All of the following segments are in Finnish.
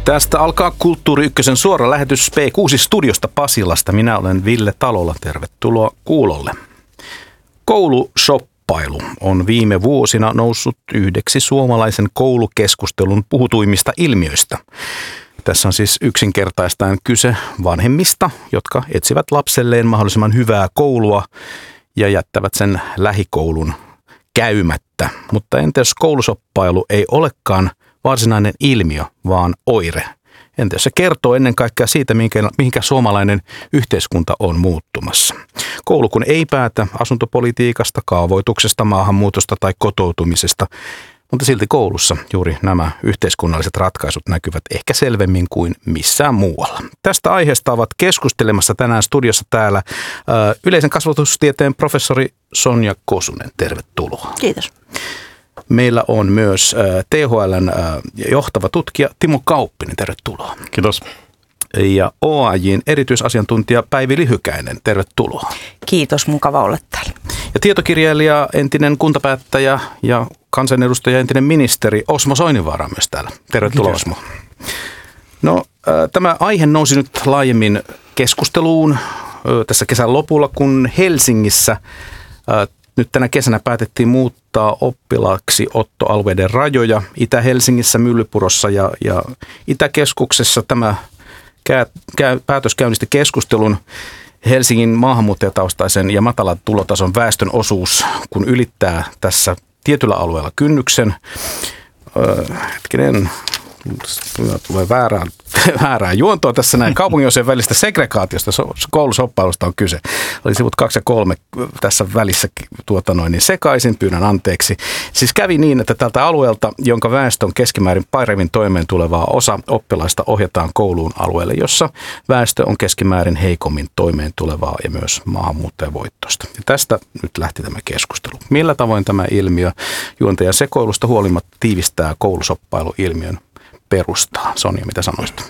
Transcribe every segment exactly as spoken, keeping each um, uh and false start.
Tästä alkaa Kulttuuri Ykkösen suora lähetys P kuusi studiosta Pasilasta. Minä olen Ville Talola. Tervetuloa kuulolle. Koulusoppailu on viime vuosina noussut yhdeksi suomalaisen koulukeskustelun puhutuimmista ilmiöistä. Tässä on siis yksinkertaistaen kyse vanhemmista, jotka etsivät lapselleen mahdollisimman hyvää koulua ja jättävät sen lähikoulun käymättä. Mutta entä jos koulusoppailu ei olekaan varsinainen ilmiö, vaan oire? Entä jos se kertoo ennen kaikkea siitä, mihinkä, mihinkä suomalainen yhteiskunta on muuttumassa? Koulu kun ei päätä asuntopolitiikasta, kaavoituksesta, maahanmuutosta tai kotoutumisesta, mutta silti koulussa juuri nämä yhteiskunnalliset ratkaisut näkyvät ehkä selvemmin kuin missään muualla. Tästä aiheesta ovat keskustelemassa tänään studiossa täällä yleisen kasvatustieteen professori Sonja Kosunen. Tervetuloa. Kiitos. Meillä on myös T H L:n johtava tutkija Timo Kauppinen. Tervetuloa. Kiitos. Ja O A J:n erityisasiantuntija Päivi Lyhykäinen. Tervetuloa. Kiitos, mukava olla täällä. Ja tietokirjailija, entinen kuntapäättäjä ja kansanedustaja, entinen ministeri Osmo Soininvaara myös täällä. Tervetuloa. Kiitos. Osmo. No, tämä aihe nousi nyt laajemmin keskusteluun tässä kesän lopulla, kun Helsingissä nyt tänä kesänä päätettiin muuttaa oppilaaksi ottoalueiden rajoja. Itä-Helsingissä, Myllypurossa ja, ja Itäkeskuksessa tämä kää, kää, päätös käynnisti keskustelun. Helsingin maahanmuuttajataustaisen ja matalan tulotason väestön osuus, kun ylittää tässä tietyllä alueella kynnyksen. Öö, hetkinen, tulee väärään, väärään juontoa tässä näin. Kaupunginosien välistä segregaatiosta, koulusoppailusta on kyse. Oli sivut kaksi ja kolme tässä välissä tuota noin, niin sekaisin, pyydän anteeksi. Siis kävi niin, että tältä alueelta, jonka väestö on keskimäärin paremmin toimeen tulevaa, osa oppilaista ohjataan kouluun alueelle, jossa väestö on keskimäärin heikommin toimeen tulevaa ja myös maahanmuuttajavoittoista. Ja tästä nyt lähti tämä keskustelu. Millä tavoin tämä ilmiö juontajan sekoilusta huolimatta tiivistää koulusoppailuilmiön perustaa? Sonja, mitä sanoisit?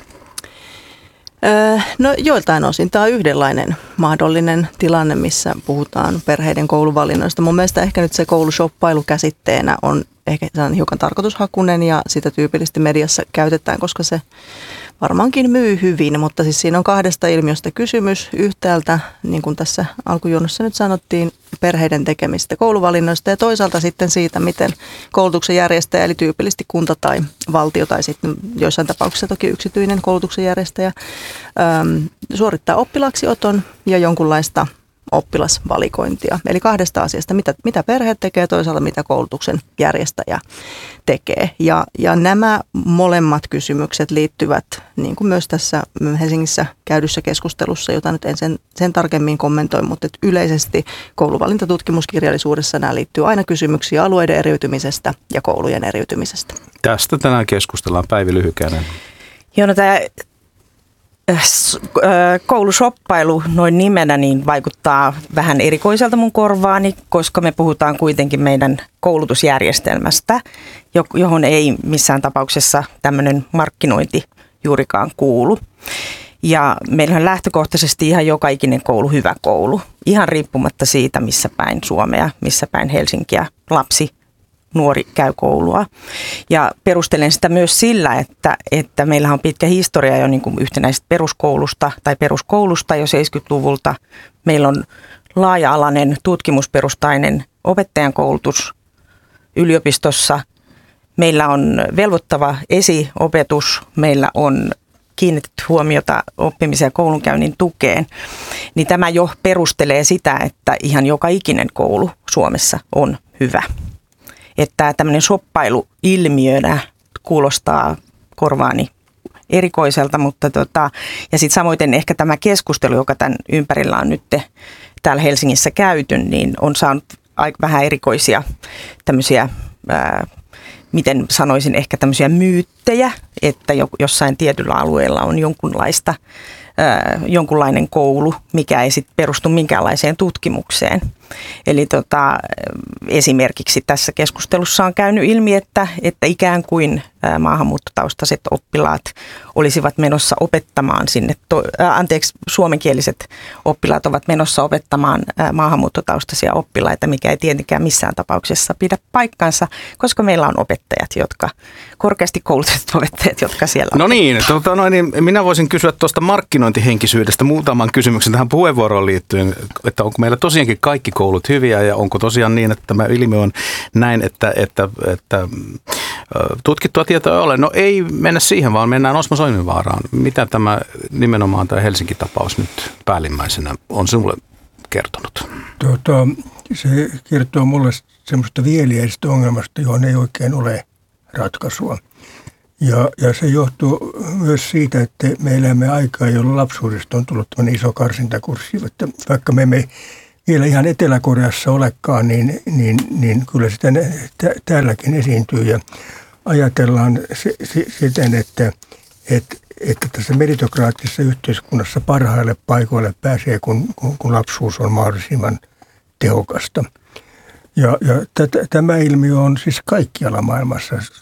Öö, no joiltain osin tämä on yhdenlainen mahdollinen tilanne, missä puhutaan perheiden kouluvalinnoista. Mun mielestä ehkä nyt se koulusoppailu käsitteenä on ehkä hiukan tarkoitushakuinen ja sitä tyypillisesti mediassa käytetään, koska se varmaankin myy hyvin, mutta siis siinä on kahdesta ilmiöstä kysymys. Yhtäältä, niin kuin tässä alkujuonnossa nyt sanottiin, perheiden tekemistä kouluvalinnoista ja toisaalta sitten siitä, miten koulutuksen järjestäjä, eli tyypillisesti kunta tai valtio tai sitten joissain tapauksissa toki yksityinen koulutuksen järjestäjä, äm, suorittaa oppilaaksi-oton ja jonkunlaista oppilasvalikointia. Eli kahdesta asiasta, mitä, mitä perhe tekee, toisaalta mitä koulutuksen järjestäjä tekee. Ja, ja nämä molemmat kysymykset liittyvät, niin kuin myös tässä Helsingissä käydyssä keskustelussa, jota nyt en sen, sen tarkemmin kommentoi, mutta yleisesti kouluvalintatutkimuskirjallisuudessa nämä liittyy aina kysymyksiin alueiden eriytymisestä ja koulujen eriytymisestä. Tästä tänään keskustellaan. Päivi Lyhykäinen. Joo, no tämä koulusoppailu noin nimenä niin vaikuttaa vähän erikoiselta mun korvaani, koska me puhutaan kuitenkin meidän koulutusjärjestelmästä, johon ei missään tapauksessa tämmöinen markkinointi juurikaan kuulu. Ja meillä on lähtökohtaisesti ihan joka ikinen koulu hyvä koulu, ihan riippumatta siitä, missä päin Suomea, missä päin Helsinkiä lapsi nuori käy koulua. Ja perustelen sitä myös sillä, että, että meillä on pitkä historia jo niin kuin yhtenäisestä peruskoulusta tai peruskoulusta jo seitsemänkymmentäluvulta. Meillä on laaja-alainen tutkimusperustainen opettajan koulutus yliopistossa. Meillä on velvoittava esiopetus. Meillä on kiinnitetty huomiota oppimisen ja koulunkäynnin tukeen. Niin tämä jo perustelee sitä, että ihan joka ikinen koulu Suomessa on hyvä. Että tämmöinen soppailu ilmiönä kuulostaa korvaani erikoiselta, mutta tota, ja sitten samoin ehkä tämä keskustelu, joka tämän ympärillä on nyt täällä Helsingissä käyty, niin on saanut aika vähän erikoisia tämmöisiä, ää, miten sanoisin, ehkä tämmöisiä myyttejä, että jossain tietyllä alueella on jonkunlaista, ää, jonkunlainen koulu, mikä ei sitten perustu minkäänlaiseen tutkimukseen. Eli tota, esimerkiksi tässä keskustelussa on käynyt ilmi, että, että ikään kuin maahanmuuttotaustaiset oppilaat olisivat menossa opettamaan sinne, to, ää, anteeksi, suomenkieliset oppilaat ovat menossa opettamaan ää, maahanmuuttotaustaisia oppilaita, mikä ei tietenkään missään tapauksessa pidä paikkansa, koska meillä on opettajat, jotka korkeasti koulutetut kunnianhimoiset tavoitteet, jotka siellä on. No niin, tuota, no niin, minä voisin kysyä tuosta markkinointihenkisyydestä muutaman kysymyksen tähän puheenvuoroon liittyen, että onko meillä tosiaankin kaikki koulut hyviä ja onko tosiaan niin, että tämä ilmiö on näin, että, että, että tutkittua tietoa ei ole. No ei mennä siihen, vaan mennään Osmo Soininvaaraan. Mitä tämä nimenomaan tämä Helsinki-tapaus nyt päällimmäisenä on sinulle kertonut? Tuota, se kertoo mulle semmoista vieliäisestä ongelmasta, johon ei oikein ole ratkaisua. Ja, ja se johtuu myös siitä, että me elämme aikaa, jolloin lapsuudesta on tullut tämmöinen iso karsintakurssi. Että vaikka me emme vielä ihan Etelä-Koreassa olekaan, niin, niin, niin kyllä sitä tä, täälläkin esiintyy. Ja ajatellaan se, se, siten, että, että, että tässä meritokraattisessa yhteiskunnassa parhaille paikoille pääsee, kun, kun, kun lapsuus on mahdollisimman tehokasta. Ja, ja tätä, tämä ilmiö on siis kaikkialla maailmassa.